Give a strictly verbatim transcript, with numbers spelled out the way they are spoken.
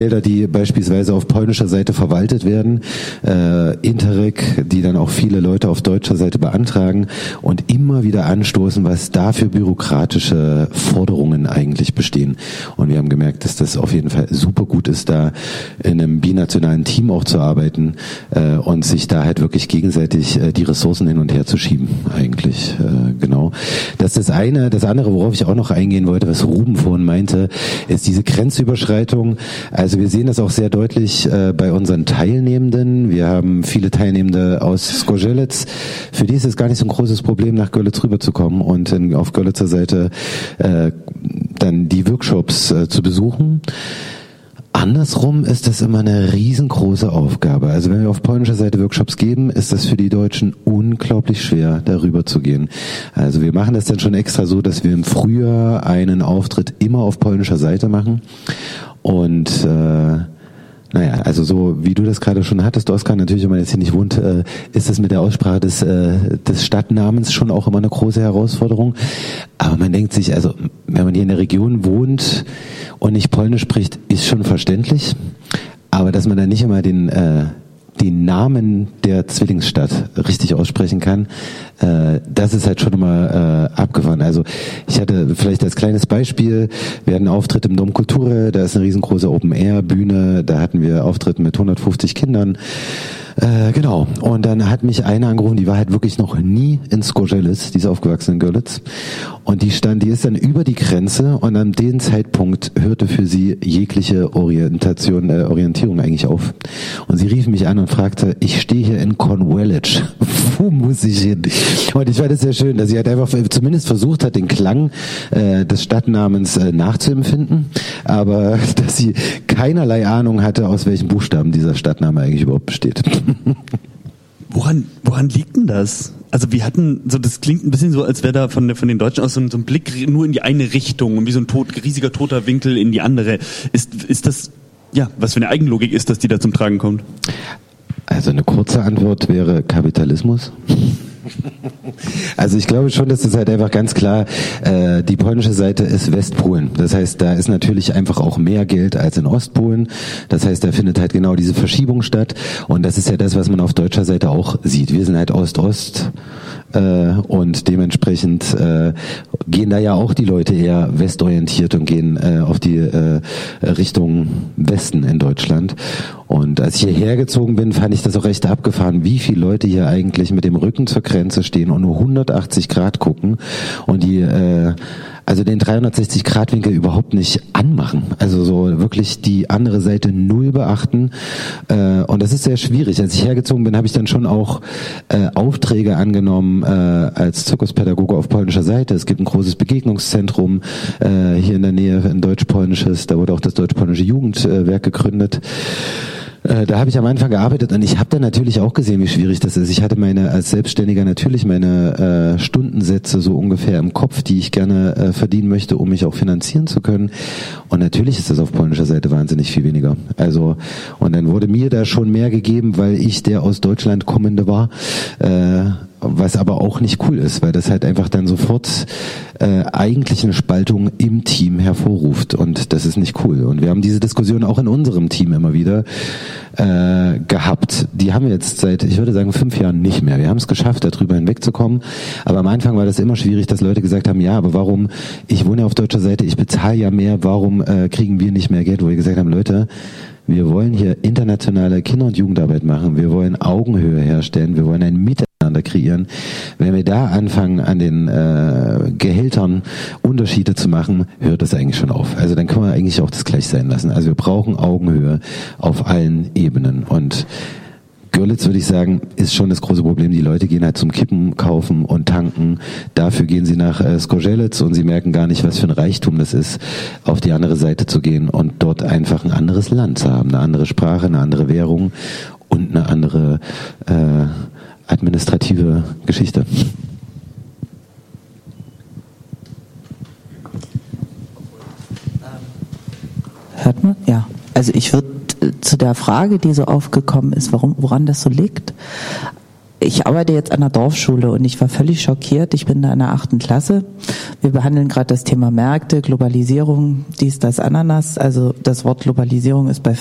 Gelder, die beispielsweise auf polnischer Seite verwaltet werden, äh, Interreg, die dann auch viele Leute auf deutscher Seite beantragen und immer wieder anstoßen, was da für bürokratische Forderungen eigentlich bestehen. Und wir haben gemerkt, dass das auf jeden Fall super gut ist, da in einem binationalen Team auch zu arbeiten äh, und sich da halt wirklich gegenseitig äh, die Ressourcen hin und her zu schieben, eigentlich. Äh, genau. Das ist das eine. Das andere, worauf ich auch noch eingehen wollte, was Ruben vorhin meinte, ist diese Grenzüberschreitung. Also wir sehen das auch sehr deutlich äh, bei unseren Teilnehmenden. Wir haben viele Teilnehmende aus Zgorzelec. Für die ist es gar nicht so ein großes Problem, nach Görlitz rüberzukommen und in, auf Görlitzer Seite äh, dann die Workshops äh, zu besuchen. Andersrum ist das immer eine riesengroße Aufgabe. Also wenn wir auf polnischer Seite Workshops geben, ist das für die Deutschen unglaublich schwer, darüber zu gehen. Also wir machen das dann schon extra so, dass wir im Frühjahr einen Auftritt immer auf polnischer Seite machen. Und äh, naja, also so wie du das gerade schon hattest, Oskar, natürlich, wenn man jetzt hier nicht wohnt, äh, ist das mit der Aussprache des, äh, des Stadtnamens schon auch immer eine große Herausforderung. Aber man denkt sich, also wenn man hier in der Region wohnt und nicht Polnisch spricht, ist schon verständlich. Aber dass man dann nicht immer den äh, den Namen der Zwillingsstadt richtig aussprechen kann, äh, das ist halt schon immer äh, abgefahren. Also ich hatte vielleicht als kleines Beispiel, wir hatten einen Auftritt im Dom Kulture, da ist eine riesengroße Open-Air-Bühne, da hatten wir Auftritte mit hundertfünfzig Kindern. Äh, genau. Und dann hat mich eine angerufen, die war halt wirklich noch nie in Zgorzelec, die ist aufgewachsen in Görlitz. Und die stand, die ist dann über die Grenze und an dem Zeitpunkt hörte für sie jegliche Orientation, äh, Orientierung eigentlich auf. Und sie rief mich an und fragte, ich stehe hier in Cornwallis. Wo muss ich hin? Und ich fand es sehr schön, dass sie halt einfach zumindest versucht hat, den Klang äh, des Stadtnamens äh, nachzuempfinden, aber dass sie keinerlei Ahnung hatte, aus welchen Buchstaben dieser Stadtname eigentlich überhaupt besteht. Woran, woran liegt denn das? Also wir hatten, so das klingt ein bisschen so, als wäre da von, von den Deutschen aus so ein, so ein Blick nur in die eine Richtung und wie so ein tot, riesiger toter Winkel in die andere. Ist, ist das, ja, was für eine Eigenlogik ist das, die da zum Tragen kommt? Also eine kurze Antwort wäre Kapitalismus. Also ich glaube schon, dass das halt einfach ganz klar, äh, die polnische Seite ist Westpolen. Das heißt, da ist natürlich einfach auch mehr Geld als in Ostpolen. Das heißt, da findet halt genau diese Verschiebung statt. Und das ist ja das, was man auf deutscher Seite auch sieht. Wir sind halt Ost-Ost äh, und dementsprechend äh, gehen da ja auch die Leute eher westorientiert und gehen äh, auf die äh, Richtung Westen in Deutschland. Und als ich hierher gezogen bin, fand ich das auch recht abgefahren, wie viele Leute hier eigentlich mit dem Rücken zur Grenze stehen und nur hundertachtzig Grad gucken und die äh, also den dreihundertsechzig Grad Winkel überhaupt nicht anmachen. Also so wirklich die andere Seite null beachten. Äh, und das ist sehr schwierig. Als ich hergezogen bin, habe ich dann schon auch äh, Aufträge angenommen äh, als Zirkuspädagoge auf polnischer Seite. Es gibt ein großes Begegnungszentrum äh, hier in der Nähe, ein deutsch-polnisches. Da wurde auch das deutsch-polnische Jugendwerk gegründet. Da habe ich am Anfang gearbeitet und ich habe dann natürlich auch gesehen, wie schwierig das ist. Ich hatte meine als Selbstständiger natürlich meine äh, Stundensätze so ungefähr im Kopf, die ich gerne äh, verdienen möchte, um mich auch finanzieren zu können. Und natürlich ist das auf polnischer Seite wahnsinnig viel weniger. Also und dann wurde mir da schon mehr gegeben, weil ich der aus Deutschland kommende war. Äh, was aber auch nicht cool ist, weil das halt einfach dann sofort äh, eigentlich eine Spaltung im Team hervorruft und das ist nicht cool. Und wir haben diese Diskussion auch in unserem Team immer wieder äh, gehabt. Die haben wir jetzt seit, ich würde sagen, fünf Jahren nicht mehr. Wir haben es geschafft, darüber hinwegzukommen, aber am Anfang war das immer schwierig, dass Leute gesagt haben, ja, aber warum, ich wohne ja auf deutscher Seite, ich bezahle ja mehr, warum äh, kriegen wir nicht mehr Geld? Wo wir gesagt haben, Leute, wir wollen hier internationale Kinder- und Jugendarbeit machen, wir wollen Augenhöhe herstellen, wir wollen ein Miteinander kreieren. Wenn wir da anfangen, an den äh, Gehältern Unterschiede zu machen, hört das eigentlich schon auf. Also dann können wir eigentlich auch das gleich sein lassen. Also wir brauchen Augenhöhe auf allen Ebenen. Und Görlitz, würde ich sagen, ist schon das große Problem. Die Leute gehen halt zum Kippen kaufen und tanken. Dafür gehen sie nach äh, Zgorzelec und sie merken gar nicht, was für ein Reichtum das ist, auf die andere Seite zu gehen und dort einfach ein anderes Land zu haben, eine andere Sprache, eine andere Währung und eine andere äh, administrative Geschichte. Hört man? Ja. Also ich würde zu der Frage, die so aufgekommen ist, warum, woran das so liegt, ich arbeite jetzt an der Dorfschule und ich war völlig schockiert. Ich bin da in der achten Klasse. Wir behandeln gerade das Thema Märkte, Globalisierung, dies, das, Ananas. Also das Wort Globalisierung ist bei